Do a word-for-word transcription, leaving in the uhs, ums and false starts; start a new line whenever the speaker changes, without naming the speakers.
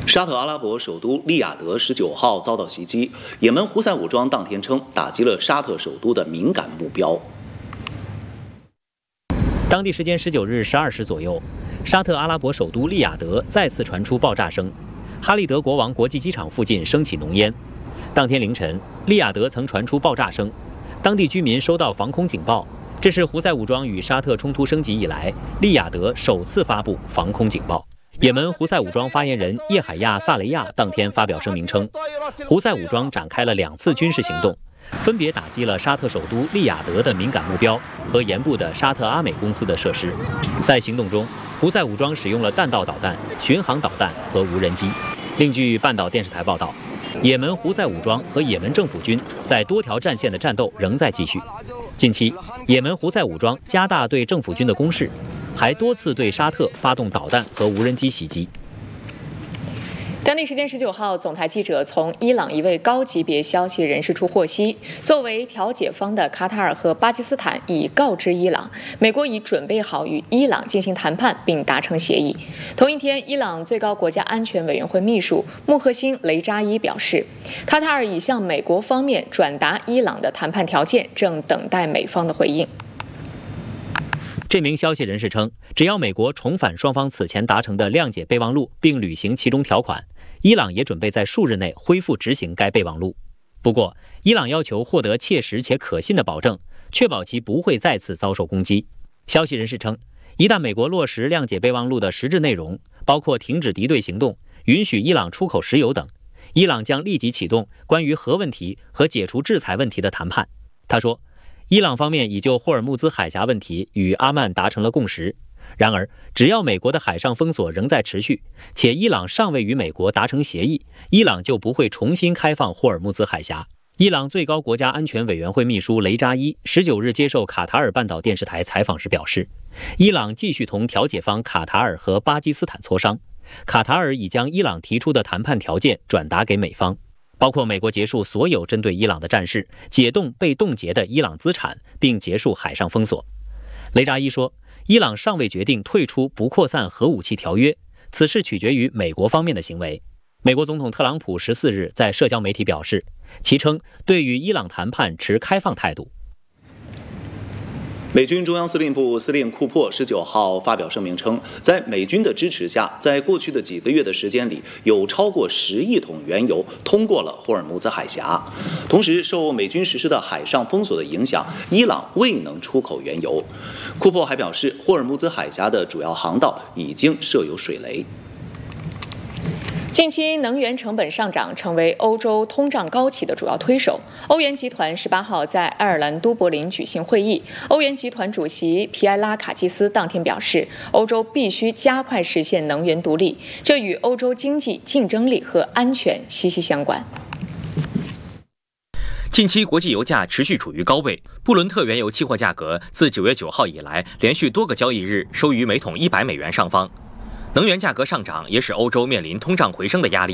沙特阿拉伯首都利雅得十九号遭到袭击，也门胡塞武装当天称打击了沙特首都的敏感目标。
当地时间十九日十二时左右，沙特阿拉伯首都利雅得再次传出爆炸声，哈利德国王国际机场附近升起浓烟。当天凌晨，利雅得曾传出爆炸声，当地居民收到防空警报。这是胡塞武装与沙特冲突升级以来，利雅得首次发布防空警报。也门胡塞武装发言人叶海亚·萨雷亚当天发表声明称，胡塞武装展开了两次军事行动，分别打击了沙特首都利雅得的敏感目标和沿部的沙特阿美公司的设施。在行动中，胡塞武装使用了弹道导弹、巡航导弹和无人机。另据半岛电视台报道，也门胡塞武装和也门政府军在多条战线的战斗仍在继续。近期，也门胡塞武装加大对政府军的攻势，还多次对沙特发动导弹和无人机袭击。
当地时间十九号，总台记者从伊朗一位高级别消息人士处获悉，作为调解方的卡塔尔和巴基斯坦已告知伊朗，美国已准备好与伊朗进行谈判并达成协议。同一天，伊朗最高国家安全委员会秘书穆赫辛·雷扎伊表示，卡塔尔已向美国方面转达伊朗的谈判条件，正等待美方的回应。
这名消息人士称，只要美国重返双方此前达成的谅解备忘录并履行其中条款，伊朗也准备在数日内恢复执行该备忘录。不过，伊朗要求获得切实且可信的保证，确保其不会再次遭受攻击。消息人士称，一旦美国落实谅解备忘录的实质内容，包括停止敌对行动、允许伊朗出口石油等，伊朗将立即启动关于核问题和解除制裁问题的谈判。他说，伊朗方面已就霍尔木兹海峡问题与阿曼达成了共识。然而，只要美国的海上封锁仍在持续，且伊朗尚未与美国达成协议，伊朗就不会重新开放霍尔木兹海峡。伊朗最高国家安全委员会秘书雷扎伊十九日接受卡塔尔半岛电视台采访时表示，伊朗继续同调解方卡塔尔和巴基斯坦磋商，卡塔尔已将伊朗提出的谈判条件转达给美方，包括美国结束所有针对伊朗的战事，解冻被冻结的伊朗资产，并结束海上封锁。雷扎伊说，伊朗尚未决定退出不扩散核武器条约，此事取决于美国方面的行为。美国总统特朗普十四日在社交媒体表示，其称对与伊朗谈判持开放态度。
美军中央司令部司令库珀十九号发表声明称，在美军的支持下，在过去的几个月的时间里，有超过十亿桶原油通过了霍尔木兹海峡。同时，受美军实施的海上封锁的影响，伊朗未能出口原油。库珀还表示，霍尔木兹海峡的主要航道已经设有水雷。
近期能源成本上涨成为欧洲通胀高企的主要推手。欧元集团十八号在爱尔兰都柏林举行会议，欧元集团主席皮埃拉卡基斯当天表示，欧洲必须加快实现能源独立，这与欧洲经济竞争力和安全息息相关。
近期国际油价持续处于高位，布伦特原油期货价格自九月九号以来，连续多个交易日收于每桶一百美元上方。能源价格上涨也使欧洲面临通胀回升的压力。